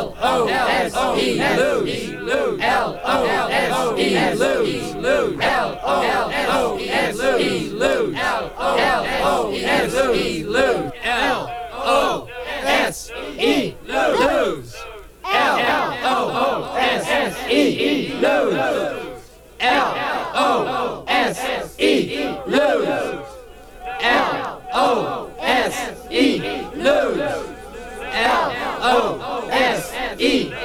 L-O-S-E, lose, L-O-S-E, lose, L-O-S-E, lose, L-O-S-E, lose, L-O-S-E, lose, L-O-S-E, lose, L-O-S-E, lose, L-O-S-E, lose, L-O-S-E,